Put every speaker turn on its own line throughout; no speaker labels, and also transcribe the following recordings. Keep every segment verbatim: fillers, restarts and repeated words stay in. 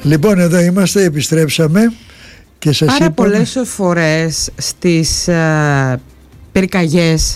Λοιπόν, εδώ είμαστε, επιστρέψαμε και σας
Άρα
είπαμε...
πολλές φορές στις uh, πυρκαγιές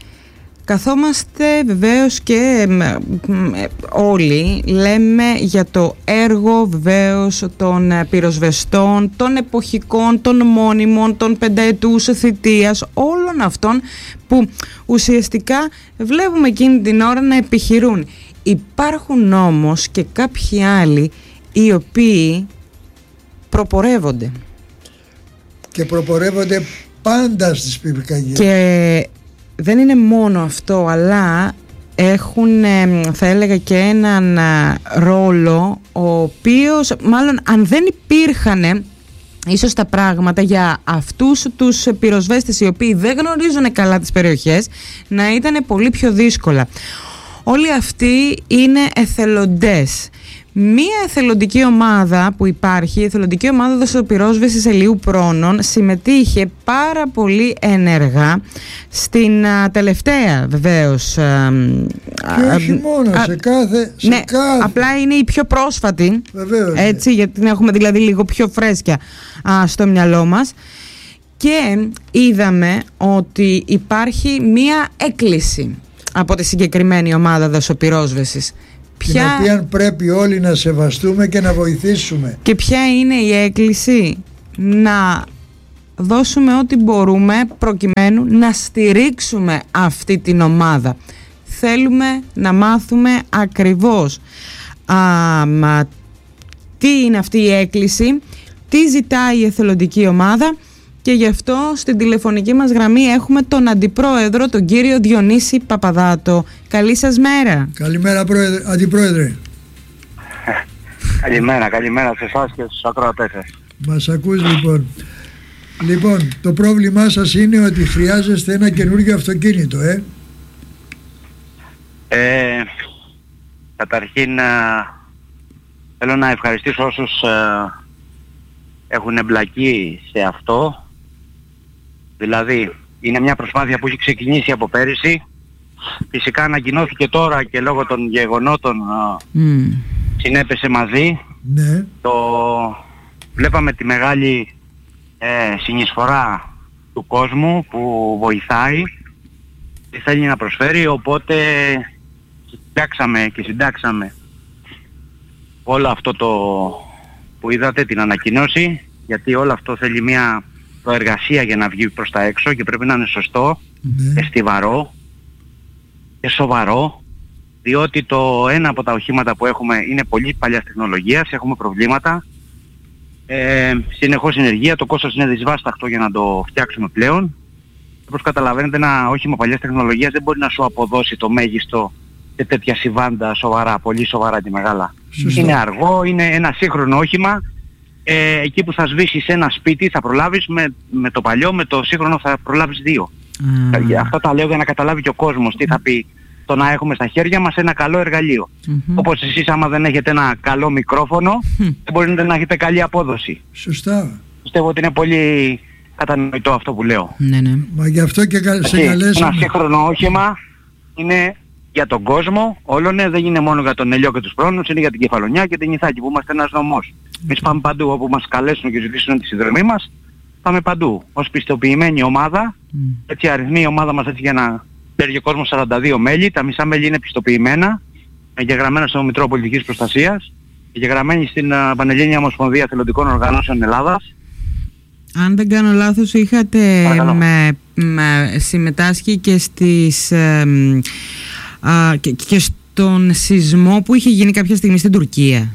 καθόμαστε βεβαίως και ε, ε, όλοι λέμε για το έργο βεβαίως των πυροσβεστών, των εποχικών, των μόνιμων, των πενταετούς θητείας, όλων αυτών που ουσιαστικά βλέπουμε εκείνη την ώρα να επιχειρούν. Υπάρχουν όμως και κάποιοι άλλοι οι οποίοι προπορεύονται.
Και προπορεύονται πάντα στις πυρκαγιές.
Και δεν είναι μόνο αυτό, αλλά έχουν, θα έλεγα, και έναν ρόλο ο οποίος, μάλλον αν δεν υπήρχαν ίσως τα πράγματα για αυτούς τους πυροσβέστες οι οποίοι δεν γνωρίζουν καλά τις περιοχές, να ήταν πολύ πιο δύσκολα. Όλοι αυτοί είναι εθελοντές. Μία εθελοντική ομάδα που υπάρχει, η εθελοντική ομάδα δοσοπυρόσβεσης Ελαιού Πρόνων, συμμετείχε πάρα πολύ ενεργά στην α, τελευταία βεβαίως α,
και όχι μόνο, α, σε κάθε, σε
ναι,
κάθε.
Απλά είναι η πιο πρόσφατη,
βεβαίως,
έτσι,
ναι.
γιατί την έχουμε δηλαδή λίγο πιο φρέσκια α, στο μυαλό μας. Και είδαμε ότι υπάρχει μία έκκληση από τη συγκεκριμένη ομάδα δοσοπυρόσβεσης.
Την ποια... οποία πρέπει όλοι να σεβαστούμε και να βοηθήσουμε.
Και ποια είναι η έκκληση? Να δώσουμε ό,τι μπορούμε προκειμένου να στηρίξουμε αυτή την ομάδα. Θέλουμε να μάθουμε ακριβώς α, μα, τι είναι αυτή η έκκληση, τι ζητάει η εθελοντική ομάδα, και γι' αυτό στην τηλεφωνική μας γραμμή έχουμε τον Αντιπρόεδρο, τον κύριο Διονύση Παπαδάτο. Καλή σας μέρα.
Καλημέρα, πρόεδρε, Αντιπρόεδρε.
Καλημέρα, καλημέρα σε εσάς και στους ακροατές σας.
Μας ακούς λοιπόν. Λοιπόν, το πρόβλημά σας είναι ότι χρειάζεστε ένα καινούργιο αυτοκίνητο, ε.
ε καταρχήν ε, θέλω να ευχαριστήσω όσους ε, έχουν εμπλακεί σε αυτό. Δηλαδή είναι μια προσπάθεια που έχει ξεκινήσει από πέρυσι. Φυσικά ανακοινώθηκε τώρα και λόγω των γεγονότων mm. συνέπεσε μαζί.
Ναι.
Το βλέπαμε τη μεγάλη ε, συνεισφορά του κόσμου που βοηθάει και θέλει να προσφέρει, οπότε συντάξαμε και συντάξαμε όλο αυτό το που είδατε, την ανακοίνωση, γιατί όλο αυτό θέλει μια προεργασία για να βγει προς τα έξω και πρέπει να είναι σωστό, ναι. και στιβαρό και σοβαρό, διότι το ένα από τα οχήματα που έχουμε είναι πολύ παλιάς τεχνολογίας, έχουμε προβλήματα, ε, συνεχώς ενεργεία, το κόστος είναι δυσβάσταχτο για να το φτιάξουμε πλέον. Όπως καταλαβαίνετε, ένα όχημα παλιάς τεχνολογίας δεν μπορεί να σου αποδώσει το μέγιστο σε τέτοια συμβάντα σοβαρά, πολύ σοβαρά και μεγάλα. Σωστό. Είναι αργό, είναι ένα σύγχρονο όχημα. Ε, εκεί που θα σβήσεις ένα σπίτι θα προλάβεις, με, με το παλιό, με το σύγχρονο θα προλάβεις δύο. Mm. Αυτά τα λέω για να καταλάβει και ο κόσμος τι θα πει το να έχουμε στα χέρια μας ένα καλό εργαλείο. Mm-hmm. Όπως εσείς άμα δεν έχετε ένα καλό μικρόφωνο, mm. δεν μπορείτε να έχετε καλή απόδοση.
Σωστά.
Πιστεύω ότι είναι πολύ κατανοητό αυτό που λέω.
Ναι, ναι.
Μα γι' αυτό και κα... σε καλέσαμε.
Ένα σύγχρονο όχημα είναι για τον κόσμο, όλο ναι, δεν είναι μόνο για τον Ελαιό και τους Πρόνους, είναι για την Κεφαλονιά και την Ιθάκη που είμαστε ένας νομός. Εμείς πάμε παντού όπου μας καλέσουν και ζητήσουν τη συνδρομή μας, πάμε παντού. Ως πιστοποιημένη ομάδα, mm. έτσι αριθμεί η ομάδα μας, έτσι για να παίρνει ο κόσμος, σαράντα δύο μέλη, τα μισά μέλη είναι πιστοποιημένα, εγγεγραμμένα στο Μητρό Πολιτικής Προστασίας, εγγεγραμμένοι στην uh, Πανελλήνια Ομοσπονδία Εθελοντικών Οργανώσεων Ελλάδας.
Αν δεν κάνω λάθος, είχατε με, με, συμμετάσχει και στις... Ε, Α, και, και στον σεισμό που είχε γίνει κάποια στιγμή στην Τουρκία.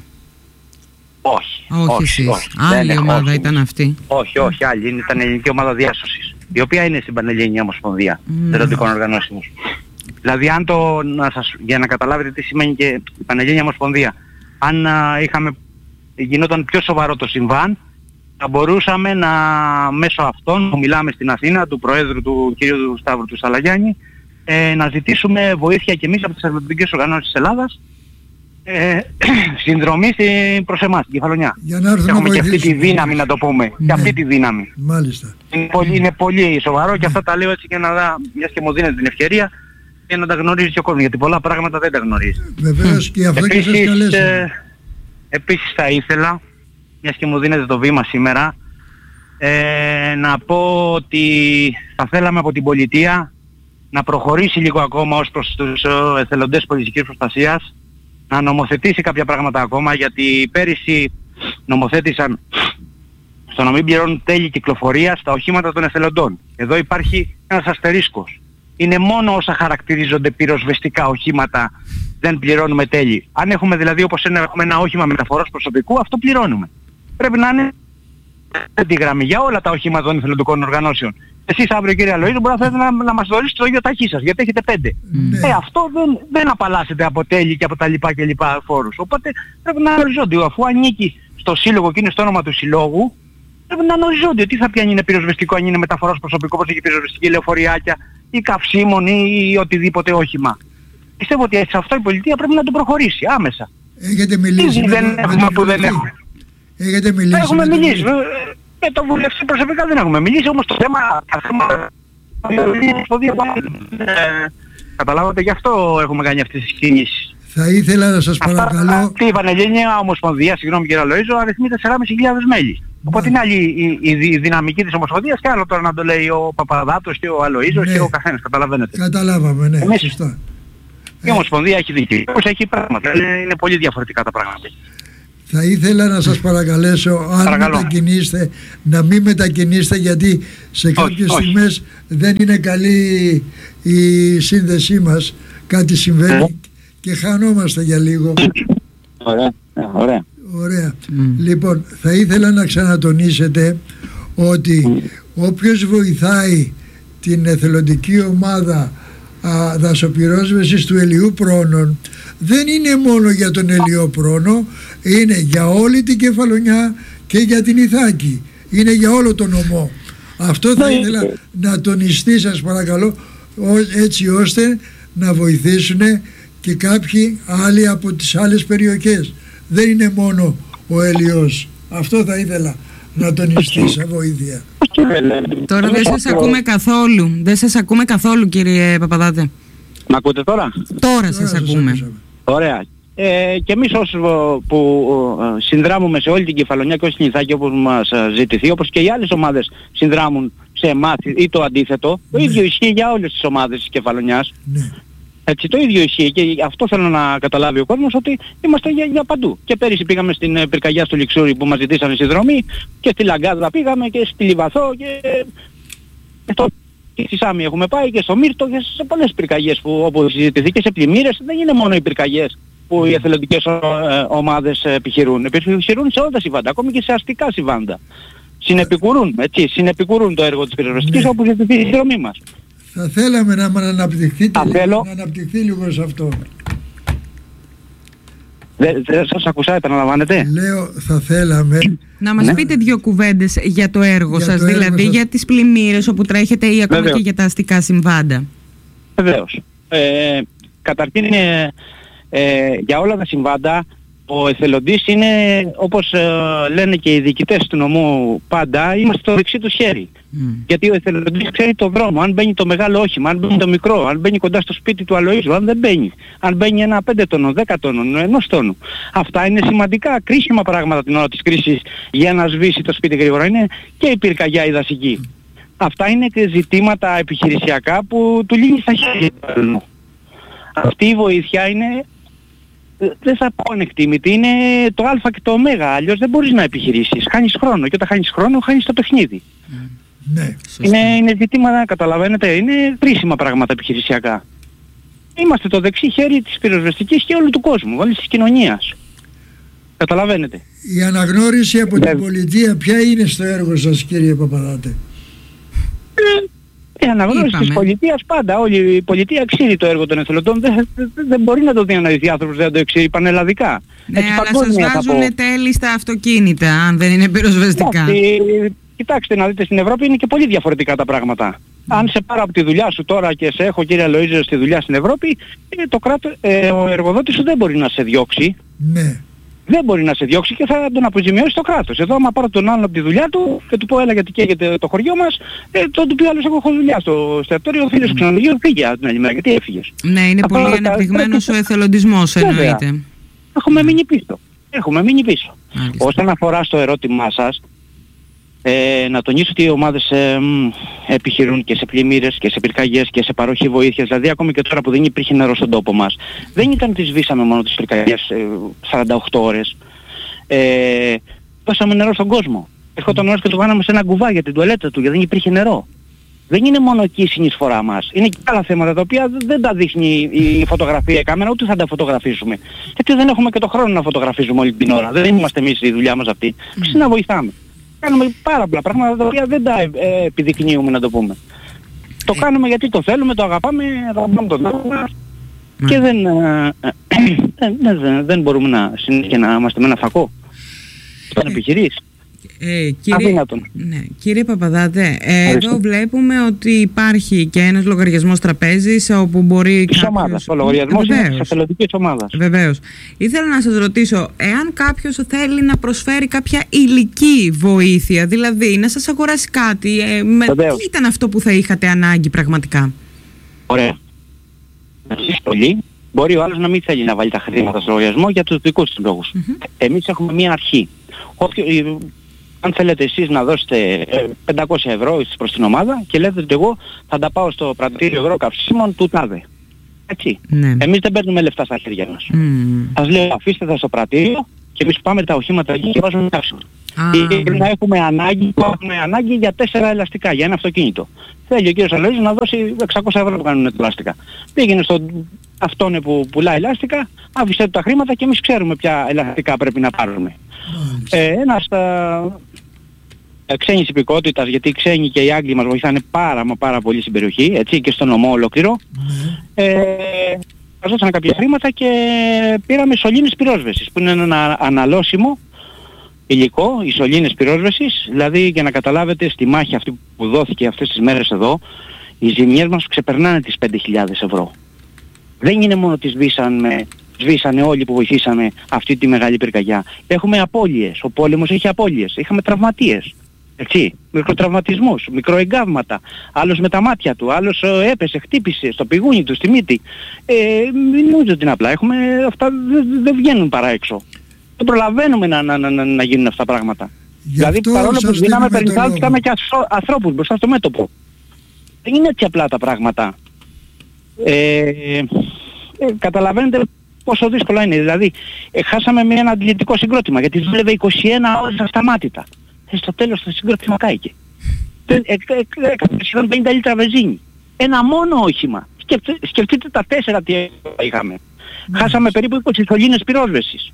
Όχι.
Όχι, όχι, όχι. Άλλη δεν ομάδα όχι. Ήταν αυτή.
Όχι, όχι, άλλη. Ήταν η ελληνική ομάδα διάσωσης, η οποία είναι στην Πανελλήνια Ομοσπονδία Εθελοντικών Οργανώσεων. Δηλαδή, αν το, να σας, για να καταλάβετε τι σημαίνει και η Πανελλήνια Ομοσπονδία, αν α, είχαμε, γινόταν πιο σοβαρό το συμβάν, θα μπορούσαμε να μέσω αυτών, που μιλάμε στην Αθήνα, του Προέδρου του κ. Σταύρου του Σαλαγιάννη, Ε, να ζητήσουμε βοήθεια και εμείς από τις εθελοντικές οργανώσεις της Ελλάδας, ε, συνδρομή στην, προς εμάς, την Κεφαλονιά.
Για να έρθουν
Έχουμε
να
και αυτή τη δύναμη, να το πούμε.
Ναι.
Και αυτή τη δύναμη.
Μάλιστα.
Είναι πολύ, είναι πολύ σοβαρό, ναι. Και αυτά τα λέω έτσι για να δω, μιας και μου δίνετε την ευκαιρία, για να τα γνωρίζει και ο κόσμος, γιατί πολλά πράγματα δεν τα γνωρίζει.
Βεβαίως, και αυτό επίσης, και σας καλέσαμε.
Ε, επίσης θα ήθελα μιας και μου δίνετε το βήμα σήμερα, ε, να πω ότι θα θέλαμε από την πολιτεία να προχωρήσει λίγο ακόμα ως προς τους εθελοντές πολιτικής προστασίας, να νομοθετήσει κάποια πράγματα ακόμα, γιατί πέρυσι νομοθέτησαν στο να μην πληρώνουν τέλη κυκλοφορίας στα οχήματα των εθελοντών. Εδώ υπάρχει ένας αστερίσκος. Είναι μόνο όσα χαρακτηρίζονται πυροσβεστικά οχήματα δεν πληρώνουμε τέλη. Αν έχουμε δηλαδή όπως έχουμε ένα όχημα μεταφοράς προσωπικού, αυτό πληρώνουμε. Πρέπει να είναι τη γραμμή για όλα τα οχήματα των εθελοντικών οργανώσεων. Εσείς αύριο, κύριε Αλοΐζου, μπορεί να θέλετε να, να μας δωρήσετε το ίδιο ταχύ σας, γιατί έχετε πέντε. Mm. Ε, αυτό δεν, δεν απαλλάσσεται από τέλη και από τα λοιπά και λοιπά φόρους. Οπότε πρέπει να είναι οριζόντιο. Αφού ανήκει στο σύλλογο και είναι στο όνομα του συλλόγου, πρέπει να είναι οριζόντιο. Τι θα πει αν είναι πυροσβεστικό, αν είναι μεταφοράς προσωπικό, όπως έχει πυροσβεστική λεωφοριάκια ή καυσίμων ή, ή οτιδήποτε όχημα. Πιστεύω ότι σε αυτό η πολιτεία πρέπει να το προχωρήσει άμεσα.
Έχετε μιλήσει με,
δεν
με,
έχουμε
με
που δεν έχουμε.
Έχετε μιλήσει
έχουμε
με
μιλήσει. Με, με το βουλευτή προσωπικά δεν έχουμε μιλήσει, όμως το θέμα... Ε, καταλάβατε, γι' αυτό έχουμε κάνει αυτές τις κινήσεις.
Θα ήθελα να σας παρακαλώ...
Αυτή η Πανελλήνια Ομοσπονδία, συγγνώμη κύριε Αλοΐζο, αριθμεί τεσσεράμισι χιλιάδες μέλη. Οπότε είναι άλλη η, η, η δυναμική της Ομοσπονδίας και άλλο τώρα να το λέει ο Παπαδάτος και ο Αλοΐζος, ναι, και ο καθένας, καταλαβαίνετε.
Καταλάβαμε, ναι,
εμείς,
σωστά.
Η Ομοσπονδία έχει δίκιο. Όπως έχει πράγματα, είναι, είναι πολύ διαφορετικά τα πράγματα.
Θα ήθελα να σας παρακαλέσω, αν
Παρακαλώ.
μετακινήσετε, να μην μετακινήσετε, γιατί σε κάποιες
όχι,
στιγμές
όχι.
δεν είναι καλή η σύνδεσή μας, κάτι συμβαίνει ε. και χανόμαστε για λίγο.
Ωραία, ωραία.
Ωραία. Mm. Λοιπόν, θα ήθελα να ξανατονίσετε ότι mm. όποιος βοηθάει την εθελοντική ομάδα α, δασοπυρόσβεσης του Ελιού Πρώνων, δεν είναι μόνο για τον Ελιό Πρώνο, είναι για όλη την Κεφαλονιά και για την Ιθάκη. Είναι για όλο τον νομό. Αυτό θα ήθελα να τονιστεί, σας παρακαλώ, έτσι ώστε να βοηθήσουν και κάποιοι άλλοι από τις άλλες περιοχές. Δεν είναι μόνο ο Ελιός. Αυτό θα ήθελα να τονιστεί σαν βοήθεια.
Τώρα δεν σας ακούμε καθόλου. Δεν σας ακούμε καθόλου, κύριε Παπαδάτε.
Μ' ακούτε τώρα?
Τώρα σας
σας
ακούμε.
ακούσαμε.
Ωραία. Ε, και εμείς όσοι που ε, συνδράμουμε σε όλη την Κεφαλονιά και όχι στην Ιθάκη όπως μας ε, ζητηθεί, όπως και οι άλλες ομάδες συνδράμουν σε εμάς ή το αντίθετο, ναι, το ίδιο ισχύει για όλες τις ομάδες της Κεφαλονιάς. Ναι. Έτσι, το ίδιο ισχύει και αυτό θέλω να καταλάβει ο κόσμος, ότι είμαστε για, για παντού. Και πέρυσι πήγαμε στην ε, πυρκαγιά στο Λιξούρι που μας ζητήσανε συνδρομή, και στη Λαγκάδα πήγαμε και στη Λιβαθό και, και στο... Και στη Σάμι έχουμε πάει και στο Μύρτο και σε πολλές πυρκαγιές που όπου συζητηθεί, και σε πλημμύρες. Δεν είναι μόνο οι πυρκαγιές που οι εθελοντικές ε, ομάδες επιχειρούν. Επιχειρούν σε όλα τα συμβάντα, ακόμη και σε αστικά συμβάντα. Συνεπικουρούν, έτσι, συνεπικουρούν το έργο της πυροσβεστικής, ναι, όπου ζητηθεί η συνδρομή μας.
Θα θέλαμε να αναπτυχθείτε λίγο,
θέλω...
να αναπτυχθεί λίγο σε αυτό.
Δεν δε, σας ακουσά, επαναλαμβάνετε.
Λέω, θα θέλαμε...
Να μας, ναι, πείτε δύο κουβέντες για το έργο για σας, το δηλαδή έργο σας... για τις πλημμύρες όπου τρέχετε ή ακόμα Βεβαίως. Και για τα αστικά συμβάντα.
Βεβαίως. Ε, καταρχήν, ε, ε, για όλα τα συμβάντα, ο εθελοντής είναι, όπως ε, λένε και οι διοικητές του νομού πάντα, είμαστε στο δεξί του χέρι. Mm. Γιατί ο εθελοντής ξέρει το δρόμο, αν μπαίνει το μεγάλο όχημα, αν μπαίνει το μικρό, αν μπαίνει κοντά στο σπίτι του Αλοΐζου, αν δεν μπαίνει, αν μπαίνει ένα πέντε τόνο, δέκα τόνο, ενός τόνου. Αυτά είναι σημαντικά, κρίσιμα πράγματα την ώρα της κρίσης για να σβήσει το σπίτι γρήγορα. Είναι και η πυρκαγιά η δασική. Mm. Αυτά είναι και ζητήματα επιχειρησιακά που του λύνει στα χέρια. Αυτή η βοήθεια είναι... δεν θα πω ανεκτήμητη, είναι το α και το ω, αλλιώς δεν μπορείς να επιχειρήσεις. Χάνεις χρόνο και όταν χάνεις χρόνο χάνεις το παιχνίδι. Mm.
Ναι.
Είναι, είναι ζητήματα, καταλαβαίνετε, είναι κρίσιμα πράγματα επιχειρησιακά. Είμαστε το δεξί χέρι της πυροσβεστικής και όλου του κόσμου, όλης της κοινωνίας. Καταλαβαίνετε.
Η αναγνώριση από την πολιτεία ποια είναι στο έργο σας, κύριε Παπαδάτε?
Η αναγνώριση της πολιτείας πάντα. Όλη η πολιτεία ξέρει το έργο των εθελοντών. Δεν, δεν, δεν μπορεί να το δει ένα άνθρωπος, δεν το ξέρει πανελλαδικά.
Ναι, έτσι, αλλά σας βάζουν τέλη στα αυτοκίνητα, αν δεν είναι πυροσβεστικά.
Κοιτάξτε να δείτε, στην Ευρώπη είναι και πολύ διαφορετικά τα πράγματα. Mm. Αν σε πάρω από τη δουλειά σου τώρα και σε έχω, κύριε Αλοΐζο, στη δουλειά στην Ευρώπη, το κράτος, ε, ο εργοδότης σου δεν μπορεί να σε διώξει.
Ναι.
Δεν μπορεί να σε διώξει και θα τον αποζημιώσει το κράτος. Εδώ άμα πάρω τον άλλον από τη δουλειά του και του πω έλα γιατί καίγεται το χωριό μας, ε, τότε του πει άλλος εγώ έχω δουλειά στο εστιατόριο, ο φίλος του ξενοδοχείου πήγε την άλλη μέρα, γιατί έφυγες.
Ναι, είναι
Απλά,
πολύ αναπτυγμένος ο εθελοντισμός, εννοείται.
Έχουμε μείνει πίσω. Έχουμε μείνει πίσω. Μάλιστα. Όσον αφορά στο ερώτημά σας, ε, να τονίσω ότι οι ομάδες ε, επιχειρούν και σε πλημμύρες και σε πυρκαγιές και σε παροχή βοήθειας. Δηλαδή ακόμη και τώρα που δεν υπήρχε νερό στον τόπο μας, δεν ήταν ότι σβήσαμε μόνο τις πυρκαγιές ε, σαράντα οκτώ ώρες. Ε, δώσαμε νερό στον κόσμο. Έρχονταν ο νερός και το κάναμε σε ένα κουβά για την τουαλέτα του, γιατί δεν υπήρχε νερό. Δεν είναι μόνο εκεί η συνεισφορά μας. Είναι και άλλα θέματα τα οποία δεν τα δείχνει η φωτογραφία, η κάμερα, ούτε θα τα φωτογραφίσουμε. Γιατί δεν έχουμε και το χρόνο να φωτογραφίζουμε όλη την ώρα. Δεν είμαστε εμείς η δουλειά μας αυτή. Εμείς να βοηθάμε. Κάνουμε πάρα πολλά πράγματα τα οποία δεν τα ε, επιδεικνύουμε, να το πούμε. Το κάνουμε γιατί το θέλουμε, το αγαπάμε, αγαπάμε τον τόπο μας και δεν, ε, ε, ε, δεν μπορούμε να συνέχεια να είμαστε με ένα φακό. Όταν επιχειρείς.
Ε, κύριε, ναι, κύριε Παπαδάτε, ε, εδώ βλέπουμε ότι υπάρχει και ένας λογαριασμός τραπέζης όπου μπορεί
της
κάποιος...
ομάδας, ο λογαριασμός είναι της εθελοντικής ομάδας.
Βεβαίως. Ήθελα να σας ρωτήσω, εάν κάποιος θέλει να προσφέρει κάποια υλική βοήθεια, δηλαδή να σας αγοράσει κάτι, ε, με, τι ήταν αυτό που θα είχατε ανάγκη πραγματικά?
Ωραία. Εσείς πολύ. Μπορεί ο άλλος να μην θέλει να βάλει τα χρήματα στο λογαριασμό για τους δικούς τους λόγους. Mm-hmm. Εμείς έχουμε μία αρχή. Όποιο, αν θέλετε εσείς να δώσετε πεντακόσια ευρώ προς την ομάδα και λέτε ότι εγώ θα τα πάω στο πρατήριο υγρό καυσίμων του τάδε. Έτσι. Ναι. Εμείς δεν παίρνουμε λεφτά στα χέρια μας. Mm. Σας λέω αφήστε τα στο πρατήριο και εμείς πάμε τα οχήματα εκεί και βάζουμε καύσιμο. Ah. Ή να έχουμε ανάγκη, έχουμε ανάγκη για τέσσερα ελαστικά για ένα αυτοκίνητο. Θέλει ο κύριος Αλοίζης να δώσει εξακόσια ευρώ που κάνουν τα ελαστικά. Πήγαινε στον αυτόν που πουλάει ελαστικά, άφησε του τα χρήματα και εμείς ξέρουμε ποια ελαστικά πρέπει να πάρουμε. Ε, ένας ε, ξένης υπηκότητας, γιατί οι ξένοι και οι Άγγλοι μας βοηθάνε πάρα μα πάρα πολύ στην περιοχή, έτσι, και στον νομό ολόκληρο. Ε, μας δώσανε κάποια χρήματα και πήραμε σωλήνες πυρόσβεσης, που είναι ένα αναλώσιμο υλικό, οι σωλήνες πυρόσβεσης. Δηλαδή, για να καταλάβετε, στη μάχη αυτή που δόθηκε αυτές τις μέρες εδώ, οι ζημιές μας ξεπερνάνε τις πέντε χιλιάδες ευρώ. Δεν είναι μόνο ότι σβήσανε, σβήσανε όλοι που βοηθήσαμε αυτή τη μεγάλη πυρκαγιά. Έχουμε απώλειες. Ο πόλεμος έχει απώλειες. Είχαμε τραυματίες. Έτσι, μικροτραυματισμούς, μικροεγκάβματα. Άλλος με τα μάτια του, άλλος ε, έπεσε, χτύπησε στο πηγούνι του, στη μύτη. Ε, μην νομίζω ότι είναι απλά. Έχουμε, αυτά δεν δε βγαίνουν παρά έξω. Δεν προλαβαίνουμε να, να, να, να γίνουν αυτά τα πράγματα. Γι' δηλαδή παρόλο που δίναμε περιθάλπταμε και ανθρώπους μπροστά στο μέτωπο. Δεν είναι έτσι απλά τα πράγματα. Ε, ε, καταλαβαίνετε πόσο δύσκολο είναι. Δηλαδή ε, χάσαμε με ένα αντιληπτικό συγκρότημα γιατί δούλευε είκοσι ένα ώρες ασταμάτητα. Και στο τέλος το συγκρότημα κάηκε. Έκανε σχεδόν πενήντα λίτρα βενζίνη. Ένα μόνο όχημα. Σκεφτε, σκεφτείτε τα τέσσερα τι είχαμε. Mm. Χάσαμε περίπου είκοσι σωλήνες πυρόσβεσης.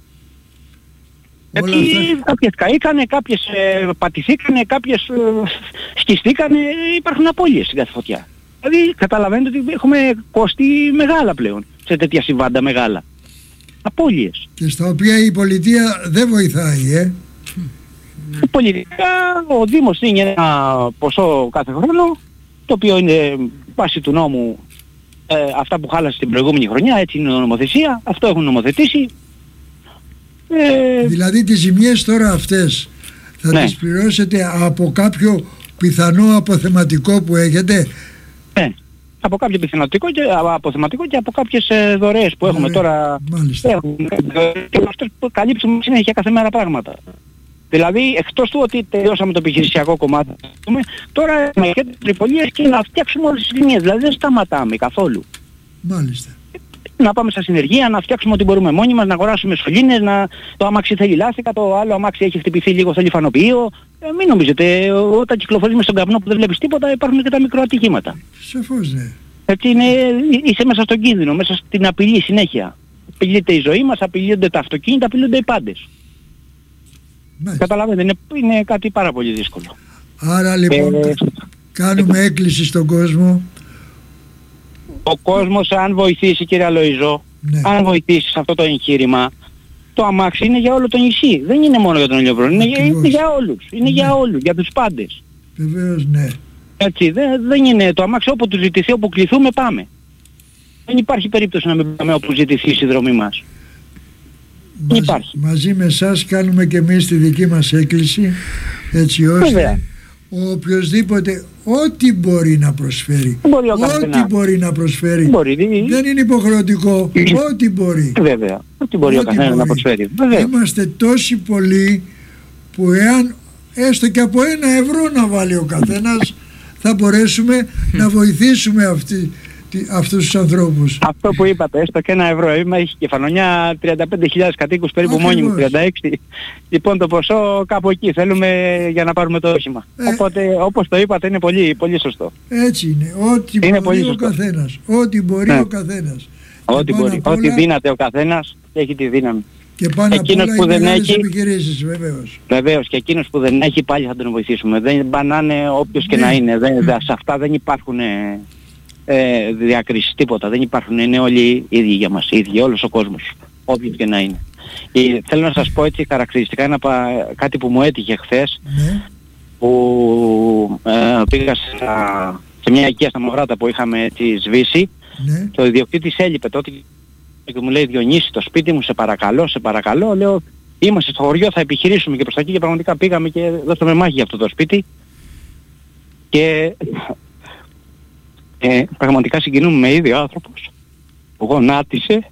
Γιατί κάποιες καήκανε, κάποιες ε, πατηθήκανε, κάποιες ε, σκιστήκανε, υπάρχουν απώλειες στην κάθε φωτιά. Δηλαδή καταλαβαίνετε ότι έχουμε κόστη μεγάλα πλέον σε τέτοια συμβάντα μεγάλα. Απώλειες.
Και στα οποία η πολιτεία δεν βοηθάει, ε.
Πολιτικά ο Δήμος δίνει ένα ποσό κάθε χρόνο, το οποίο είναι βάση του νόμου ε, αυτά που χάλασε την προηγούμενη χρονιά, έτσι είναι η νομοθεσία, αυτό έχουν νομοθετήσει. Ε,
δηλαδή τις ζημιές τώρα αυτές θα ναι. τις πληρώσετε από κάποιο πιθανό αποθεματικό που έχετε?
Ναι, από κάποιο πιθανοτικό και, αποθεματικό και από κάποιες ε, δωρεές που έχουμε τώρα.
Μάλιστα.
Έχουμε, και αυτές που καλύψουμε συνέχεια κάθε μέρα πράγματα. Δηλαδή εκτός του ότι τελειώσαμε το επιχειρησιακό κομμάτι, τώρα έχουμε και τις τριπολίες και να φτιάξουμε όλες τις λινίες, δηλαδή δεν σταματάμε καθόλου.
Μάλιστα.
Να πάμε στα συνεργεία, να φτιάξουμε ό,τι μπορούμε μόνοι μας, να αγοράσουμε σωλήνες, να... το αμάξι θέλει λάστιχα, το άλλο αμάξι έχει χτυπηθεί λίγο, θέλει φανοποιείο. Ε, μην νομίζετε, όταν κυκλοφορείς μες στον καπνό που δεν βλέπεις τίποτα υπάρχουν και τα μικροατυχήματα.
Σαφώς ναι.
Έτσι είναι, είσαι μέσα στον κίνδυνο, μέσα στην απειλή συνέχεια. Απειλείται η ζωή μας, απειλούνται τα αυτοκίνητα, απειλούνται οι πάντες. Καταλαβαίνετε, είναι, είναι κάτι πάρα πολύ δύσκολο.
Άρα λοιπόν ε, κάνουμε ε, έκκληση στον κόσμο.
Ο κόσμος αν βοηθήσει, κύριε Αλοϊζό, ναι. αν βοηθήσει σε αυτό το εγχείρημα, το αμάξι είναι για όλο το νησί. Δεν είναι μόνο για τον Ελιοβρό, είναι, είναι για όλους. Είναι ναι. για όλους, για τους πάντες.
Βεβαίως ναι.
Έτσι, δεν, δεν είναι το αμάξι όπου του ζητηθεί, όπου κληθούμε πάμε. Δεν υπάρχει περίπτωση να μην πάμε όπου ζητηθεί η συνδρομή μας.
Μαζί, μαζί με εσάς κάνουμε και εμείς τη δική μας έκκληση, έτσι ώστε Βέβαια. ο οποιοσδήποτε ό,τι μπορεί να προσφέρει,
Μπορεί ο
ό,τι
καθένας.
μπορεί να προσφέρει,
Μπορεί,
δεν είναι υποχρεωτικό, ό,τι μπορεί,
βέβαια, ό,τι μπορεί
Ό,τι
ο καθένας να
μπορεί.
προσφέρει. Βέβαια.
Είμαστε τόσοι πολλοί που εάν έστω και από ένα ευρώ να βάλει ο καθένας, θα μπορέσουμε να βοηθήσουμε αυτή, τι, αυτούς τους ανθρώπους.
Αυτό που είπατε, έστω και ένα ευρώ. Είμαι, έχει Κεφαλονιά τριάντα πέντε χιλιάδες κατοίκους περίπου,
Ακριβώς.
μόνοι μου, τριάντα έξι. Λοιπόν, το ποσό κάπου εκεί θέλουμε για να πάρουμε το όχημα.
Ε.
Οπότε, όπως το είπατε, είναι πολύ, πολύ σωστό.
Έτσι είναι, ό,τι
Είναι
μπορεί
πολύ
ο
σωστό.
καθένας, ό,τι μπορεί
Ναι.
ο καθένας.
Ό,τι
Και πάνω
μπορεί,
απ'
ό,τι
όλα-
δύναται ο καθένας έχει τη δύναμη.
Και πάνω απ'
Εκείνος
όλα
που
οι
δεν
μεγάλες
έχει-
επιχειρήσεις, βεβαίως.
Βεβαίως, και εκείνος που δεν έχει πάλι θα τον βοηθήσουμε. Δεν μπανάνε όποιος και
Ναι.
να είναι. Δεν, δε- σε αυτά δεν υπάρχουν ε, ε, διακρίσεις, τίποτα. Δεν υπάρχουν. Είναι όλοι ίδιοι για μας. Ίδιοι, όλος ο κόσμος. Όποιος και να είναι. Ε, θέλω να σας πω έτσι χαρακτηριστικά ένα, πα- κάτι που μου έτυχε χθες,
Ναι,
που ε, πήγα στα- σε μια οικία στα Μαυράτα που είχαμε έτσι σβήσει.
ναι.
Το ιδιοκτήτης έλειπε τότε και μου λέει, Διονύση, το σπίτι μου, σε παρακαλώ, σε παρακαλώ. Λέω, είμαστε στο χωριό, θα επιχειρήσουμε και προς τα εκεί, και πραγματικά πήγαμε και δώσαμε μάχη για αυτό το σπίτι. Και ε, πραγματικά συγκινούμε με ίδιο άνθρωπος που γονάτισε.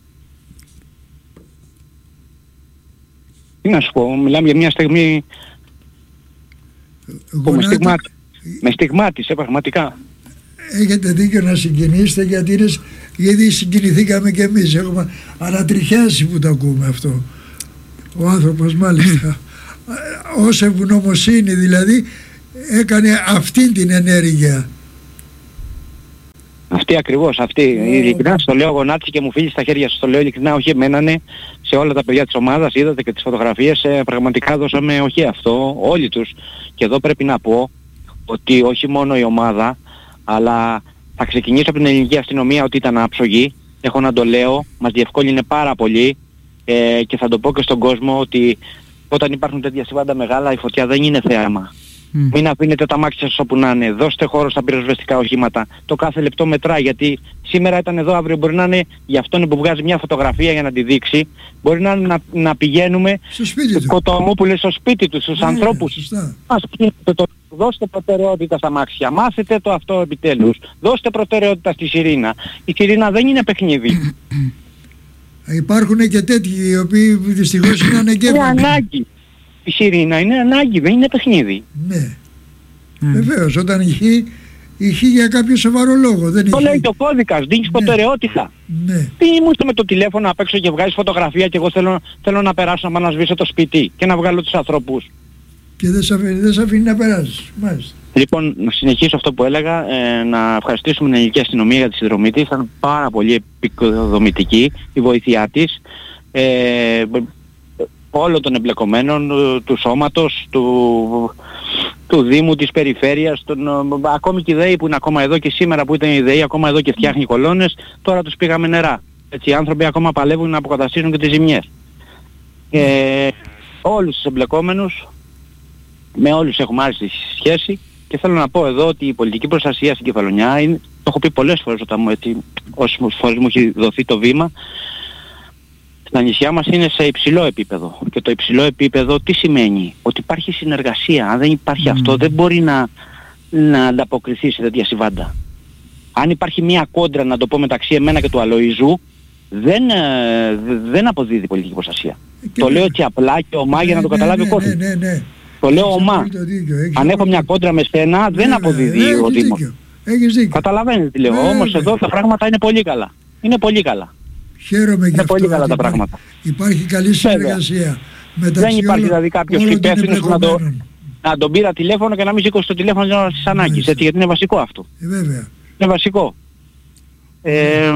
Τι να σου πω, μιλάμε για μια στιγμή που με,
Γονάτι-
στιγμάτισε, με στιγμάτισε πραγματικά.
Έχετε δίκιο να συγκινήσετε, γιατί, είναι, σ- γιατί συγκινηθήκαμε και εμείς. Έχουμε ανατριχιάσει που το ακούμε αυτό. Ο άνθρωπος μάλιστα ως ευγνωμοσύνη δηλαδή έκανε αυτή την ενέργεια.
Αυτή ακριβώς, αυτή.
Ε,
Ειλικρινά στο λέω, γονάτισε και μου φίλησε στα χέρια σου. Στο λέω ειλικρινά, όχι εμένα, ναι, σε όλα τα παιδιά της ομάδας. Είδατε και τις φωτογραφίες, ε, πραγματικά δώσαμε όχι αυτό, όλοι τους. Και εδώ πρέπει να πω ότι όχι μόνο η ομάδα, αλλά θα ξεκινήσω από την ελληνική αστυνομία ότι ήταν άψογη. Έχω να το λέω, μας διευκόλυνε πάρα πολύ, ε, και θα το πω και στον κόσμο ότι όταν υπάρχουν τέτοια συμβάντα μεγάλα, η φωτιά δεν είναι θέαμα.
Μμ.
Μην αφήνετε τα μάξια σας όπου να είναι. Δώστε χώρο στα πυροσβεστικά οχήματα. Το κάθε λεπτό μετράει, γιατί σήμερα ήταν εδώ, αύριο μπορεί να είναι για αυτόν που βγάζει μια φωτογραφία για να τη δείξει. Μπορεί να, να, να πηγαίνουμε
Στο σπίτι
στο
του.
Κοτομούπουλε, στο σπίτι του, στους
Ναι,
ανθρώπους.
σωστά.
Ας πείτε το, δώστε προτεραιότητα στα μάξια. Μάθετε το αυτό επιτέλους. Δώστε προτεραιότητα στη Σιρήνα. Η Σιρήνα δεν είναι παιχνίδι.
Υπάρχουν και τέτοιοι οι οποίοι δυστυχώς είναι
Είναι
ανεγκέφαλοι.
ανάγκη. Η Σιρήνα είναι ανάγκη, δεν είναι παιχνίδι.
Ναι,
Μμ.
βεβαίως, όταν ηχεί, ηχεί για κάποιο σοβαρό λόγο. Δεν
Το λέει
ηχεί.
και ο κώδικας, δίνεις
Ναι.
προτεραιότητα.
Ναι,
Τι ήμουν με το τηλέφωνο απ' έξω και βγάζεις φωτογραφία και εγώ θέλω, θέλω να περάσω να πάω να σβήσω το σπίτι και να βγάλω τους ανθρώπους.
και δεν σε αφήνει, δεν σε αφήνει να περάσεις. Μάλιστα.
Λοιπόν, να συνεχίσω αυτό που έλεγα, ε, να ευχαριστήσουμε την ελληνική αστυνομία για τη συνδρομή της. Ήταν πάρα πολύ επικοδομητική η βοήθειά της. Ε, όλων των εμπλεκομένων, ε, του σώματος, του, του Δήμου, της Περιφέρειας, των, ε, ακόμη και η ΔΕΗ που είναι ακόμα εδώ, και σήμερα που ήταν η ΔΕΗ ακόμα εδώ και φτιάχνει κολόνες, τώρα τους πήγαμε νερά. Έτσι, οι άνθρωποι ακόμα παλεύουν να αποκαταστήσουν και τις ζημιές. Ε, όλους τους εμπλεκόμενους, με όλους έχουμε άρρηστη σχέση, και θέλω να πω εδώ ότι η πολιτική προστασία στην Κεφαλονιά είναι, το έχω πει πολλές φορές όταν μου, έτσι, όσες φορές μου έχει δοθεί το βήμα, στα νησιά μας είναι σε υψηλό επίπεδο. Και το υψηλό επίπεδο τι σημαίνει? Ότι υπάρχει συνεργασία. Αν δεν υπάρχει
Mm.
αυτό, δεν μπορεί να, να ανταποκριθεί σε τέτοια συμβάντα. Αν υπάρχει μια κόντρα, να το πω, μεταξύ εμένα και του Αλοϊζού, δεν, ε, δε- δεν αποδίδει πολιτική προστασία.
Και
Το
ναι.
λέω έτσι απλά και ομά για να το
Ναι,
καταλάβει
ναι,
ο κόσμος.
Ναι, ναι, ναι.
Το λέω
Έχεις
ομά.
απόλυτο δίκιο, έχεις
Αν έχω
απόλυτο
μια
δίκιο.
κόντρα με στενά, δεν
Ναι,
αποδίδει
ναι,
ο
έχεις
Δήμος.
δίκιο. Έχεις δίκιο.
Καταλαβαίνετε τι λέω.
Βέβαια.
Όμως εδώ τα πράγματα είναι πολύ καλά. Είναι πολύ καλά.
Χαίρομαι για
Είναι
αυτό.
πολύ καλά
ότι
τα
υπάρχει-
πράγματα.
Υπάρχει καλή συνεργασία μεταξύ
Δεν υπάρχει
όλων-
δηλαδή κάποιος
όλων των
υπεύθυνος που να το,
εμπλεκομένων.
να τον πήρα τηλέφωνο και να μην σήκωσε το τηλέφωνο της ανάγκης.
Μάλιστα.
Έτσι, γιατί είναι βασικό αυτό.
Ε, βέβαια.
Είναι βασικό. Ε,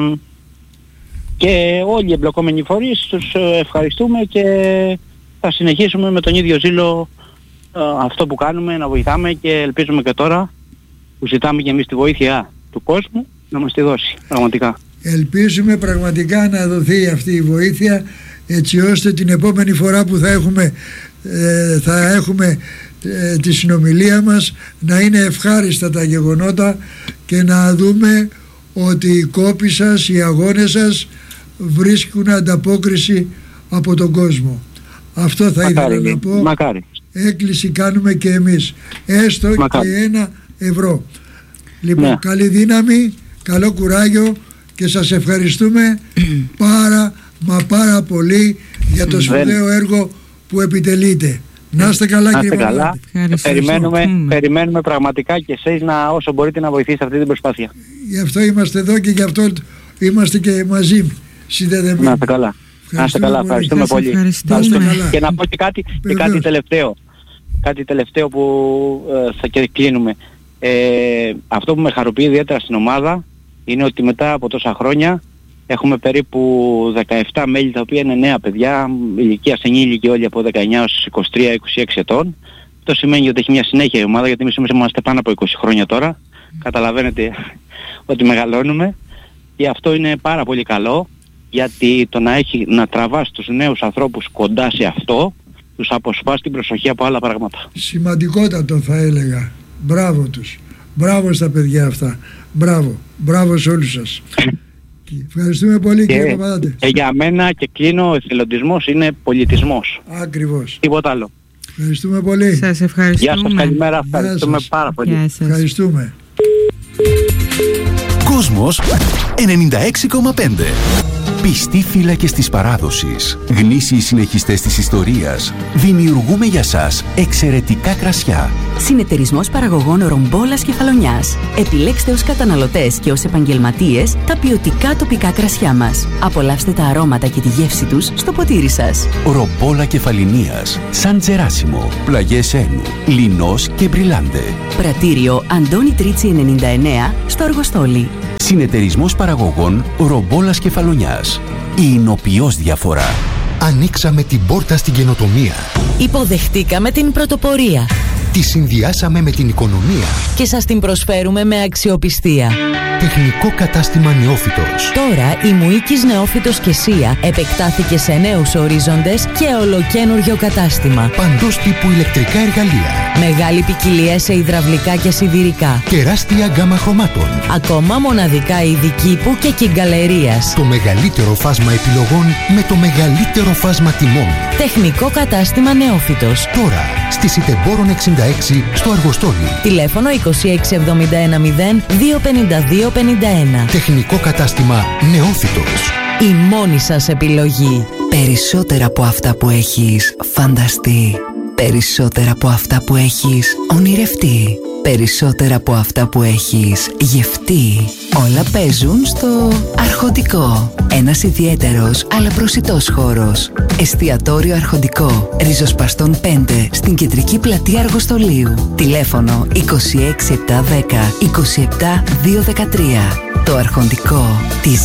και όλοι οι εμπλεκόμενοι φορείς τους ε, ευχαριστούμε και θα συνεχίσουμε με τον ίδιο ζήλο ε, αυτό που κάνουμε, να βοηθάμε, και ελπίζουμε και τώρα που ζητάμε και εμείς τη βοήθεια του κόσμου να μας τη δώσει πραγματικά.
Ελπίζουμε πραγματικά να δοθεί αυτή η βοήθεια, έτσι ώστε την επόμενη φορά που θα έχουμε, ε, θα έχουμε ε, τη συνομιλία μας να είναι ευχάριστα τα γεγονότα και να δούμε ότι οι κόποι σας, οι αγώνες σας βρίσκουν ανταπόκριση από τον κόσμο. Αυτό θα ήθελα
Μακάρι,
να πω.
μακάρι.
έκκληση κάνουμε και εμείς, έστω
Μα,
και ένα ευρώ. Λοιπόν,
ναι.
καλή δύναμη, καλό κουράγιο και σας ευχαριστούμε πάρα μα πάρα πολύ για το σπουδαίο έργο που επιτελείτε. Να είστε καλά,
να
κύριε
είστε καλά. Περιμένουμε, περιμένουμε πραγματικά και εσείς να, όσο μπορείτε να βοηθήσετε αυτή την προσπάθεια.
Γι' αυτό είμαστε εδώ και γι' αυτό είμαστε και μαζί συνδεδεμένοι.
Να είστε καλά. Να είστε καλά, ευχαριστούμε πολύ.
Ευχαριστούμε.
Και να πω και κάτι, και κάτι τελευταίο. Κάτι τελευταίο που ε, θα και κλείνουμε. Ε, αυτό που με χαροποιεί ιδιαίτερα στην ομάδα είναι ότι μετά από τόσα χρόνια έχουμε περίπου δεκαεπτά μέλη, τα οποία είναι νέα παιδιά, ηλικίας ενήλικοι όλοι από δεκαεννιά έως είκοσι τρία είκοσι έξι ετών. Αυτό σημαίνει ότι έχει μια συνέχεια η ομάδα, γιατί εμείς είμαστε πάνω από είκοσι χρόνια τώρα. Καταλαβαίνετε ότι μεγαλώνουμε και αυτό είναι πάρα πολύ καλό, γιατί το να, έχει, να τραβάς τους νέους ανθρώπους κοντά σε αυτό τους αποσπάς την προσοχή από άλλα πράγματα.
Σημαντικότατο θα έλεγα. Μπράβο τους. Μπράβο στα παιδιά αυτά. Μπράβο. Μπράβο σε όλους σας. Ευχαριστούμε πολύ,
και,
κύριε Παπαδάτε.
Και για μένα και κλείνω, ο εθελοντισμός είναι πολιτισμός.
Ακριβώς.
Τίποτα άλλο.
Ευχαριστούμε πολύ.
Σας ευχαριστούμε.
Γεια σας, καλημέρα. Ευχαριστούμε πάρα πολύ.
Γεια σας.
Ευχαριστούμε.
Κόσμος ενενήντα έξι κόμμα πέντε. Πιστοί φύλακες της παράδοσης, γνήσιοι συνεχιστές της ιστορίας, δημιουργούμε για σας εξαιρετικά κρασιά.
Συνεταιρισμός παραγωγών Ρομπόλας Κεφαλονιάς. Επιλέξτε ως καταναλωτές και ως επαγγελματίες τα ποιοτικά τοπικά κρασιά μας. Απολαύστε τα αρώματα και τη γεύση τους στο ποτήρι σας.
Ρομπόλα Κεφαλινίας, Σαν Τζεράσιμο, Πλαγιές Ένου, Λινός και Μπριλάντε.
Πρατήριο Αντώνη Τρίτσι ενενήντα εννέα στο Αργοστόλι.
Συνεταιρισμός παραγωγών Ρομπόλας Κεφαλονιάς. Η εινοποιώς διαφορά.
Ανοίξαμε την πόρτα στην καινοτομία.
Υποδεχτήκαμε την πρωτοπορία.
Τη συνδυάσαμε με την οικονομία.
Και σας την προσφέρουμε με αξιοπιστία.
Τεχνικό κατάστημα Νεόφυτος.
Τώρα η Μουίκης Νεόφυτος και Σία επεκτάθηκε σε νέους ορίζοντες και ολοκένουργιο κατάστημα.
Παντός τύπου ηλεκτρικά εργαλεία.
Μεγάλη ποικιλία σε υδραυλικά και σιδηρικά.
Τεράστια γκάμα χρωμάτων.
Ακόμα μοναδικά είδη κήπου και κυγκαλερίας.
Το μεγαλύτερο φάσμα επιλογών με το μεγαλύτερο φάσμα τιμών.
Τεχνικό κατάστημα Νεόφυτος.
Τώρα στη Σιτεμπόρων εξήντα έξι στο Αργοστόλι.
Τηλέφωνο είκοσι έξι εβδομήντα ένα μηδέν δύο πενήντα δύο πενήντα ένα.
Τεχνικό κατάστημα Νεόφυτος.
Η μόνη σας επιλογή.
Περισσότερα από αυτά που έχεις φανταστεί. Περισσότερα από αυτά που έχεις ονειρευτεί. Περισσότερα από αυτά που έχεις γευτεί. Όλα παίζουν στο Αρχοντικό. Ένας ιδιαίτερος αλλά προσιτός χώρος. Εστιατόριο Αρχοντικό. Ριζοσπαστών πέντε στην κεντρική πλατεία Αργοστολίου. Τηλέφωνο είκοσι έξι επτακόσια δέκα είκοσι επτά διακόσια δεκατρία. Το Αρχοντικό της